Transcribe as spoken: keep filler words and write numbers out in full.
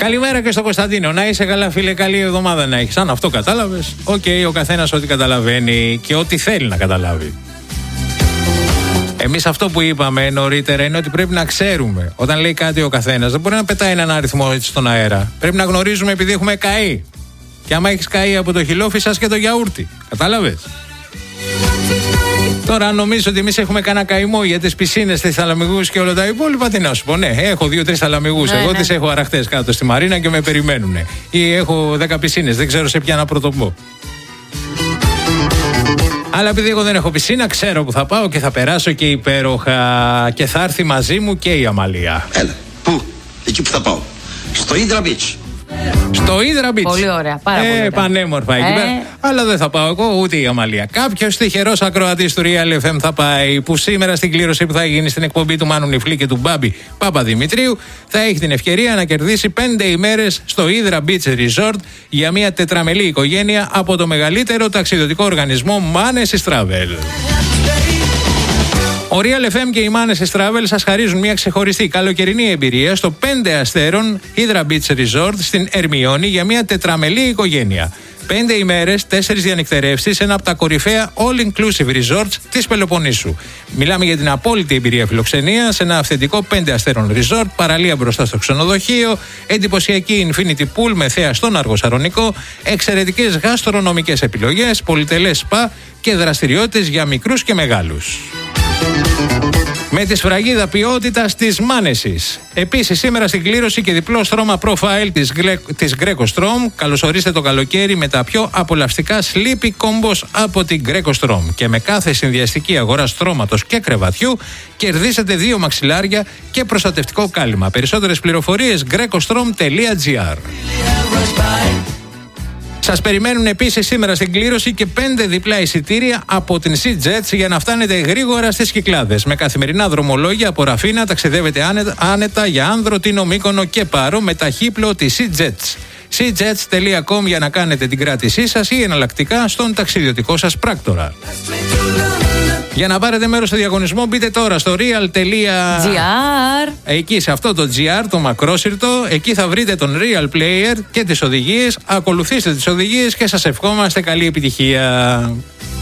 Καλημέρα και στο Κωνσταντίνο. Να είσαι καλά, φίλε. Καλή εβδομάδα να έχεις. Αν αυτό κατάλαβες, οκ, okay, ο καθένας ό,τι καταλαβαίνει και ό,τι θέλει να καταλάβει. Εμείς αυτό που είπαμε νωρίτερα είναι ότι πρέπει να ξέρουμε. Όταν λέει κάτι ο καθένας, δεν μπορεί να πετάει έναν αριθμό έτσι στον αέρα. Πρέπει να γνωρίζουμε επειδή έχουμε καεί. Και άμα έχεις καεί από το χιλόφι σας και το γιαούρτι. Κατάλαβες. Τώρα, αν νομίζω ότι εμείς έχουμε κανένα καημό για τις πισίνες, τις θαλαμιγούς και όλα τα υπόλοιπα, τι να σου πω. Ναι, έχω δύο-τρεις θαλαμιγούς. Ναι, εγώ ναι. τις έχω αραχτές κάτω στη Μαρίνα και με περιμένουν. Ή έχω δέκα πισίνες, δεν ξέρω σε ποια να πρωτοπώ. Αλλά επειδή εγώ δεν έχω πισίνα, ξέρω που θα πάω και θα περάσω και υπέροχα. Και θα έρθει μαζί μου και η Αμαλία. Έλα, πού? Εκεί που θα πάω. Στο Hydra Beach. Στο Hydra Beach. Πολύ ωραία, πάρα ε, πολύ ωραία. Πανέμορφα εκεί ε. πέρα. Αλλά δεν θα πάω εγώ ούτε η Αμαλία. Κάποιος τυχερός ακροατής του Real εφ εμ θα πάει, που σήμερα στην κλήρωση που θα γίνει στην εκπομπή του Μάνου Νιφλή και του Μπάμπη Παπαδημητρίου θα έχει την ευκαιρία να κερδίσει πέντε ημέρες στο Hydra Beach Resort για μια τετραμελή οικογένεια από το μεγαλύτερο ταξιδιωτικό οργανισμό Manes Travel. Ο Real εφ εμ και οι Manes Travel σας χαρίζουν μια ξεχωριστή καλοκαιρινή εμπειρία στο πέντε αστέρων Hydra Beach Resort στην Ερμιόνη για μια τετραμελή οικογένεια. Πέντε ημέρες, τέσσερις διανυκτερεύσεις σε ένα από τα κορυφαία all-inclusive resorts της Πελοποννήσου. Μιλάμε για την απόλυτη εμπειρία φιλοξενία σε ένα αυθεντικό πέντε αστέρων resort, παραλία μπροστά στο ξενοδοχείο, εντυπωσιακή infinity pool με θέα στον Αργο Σαρονικό, εξαιρετικές γαστρονομικές επιλογές, πολυτελές σπα και δραστηριότητες για μικρούς και μεγάλους. Με τη σφραγίδα ποιότητας της Μάνεσης. Επίσης, σήμερα στην κλήρωση και διπλό στρώμα profile της, Gle... της Greco Strom. Καλωσορίστε το καλοκαίρι με τα πιο απολαυστικά sleepy combos από την Greco Strom. Και με κάθε συνδυαστική αγορά στρώματος και κρεβατιού, κερδίσετε δύο μαξιλάρια και προστατευτικό κάλυμα. Περισσότερες πληροφορίες greco-strom τελεία gr. Σας περιμένουν επίσης σήμερα στην κλήρωση και πέντε διπλά εισιτήρια από την SeaJets για να φτάνετε γρήγορα στις Κυκλάδες. Με καθημερινά δρομολόγια από Ραφίνα ταξιδεύετε άνετα, άνετα για Άνδρο, Τίνο, Μύκονο και Πάρο με ταχύπλο της SeaJets. SeaJets τελεία com για να κάνετε την κράτησή σας ή εναλλακτικά στον ταξιδιωτικό σας πράκτορα. Για να πάρετε μέρος στο διαγωνισμό μπείτε τώρα στο real τελεία gr. Εκεί σε αυτό το gr, το μακρόσυρτο, εκεί θα βρείτε τον Real Player και τις οδηγίες. Ακολουθήστε τις οδηγίες και σας ευχόμαστε καλή επιτυχία.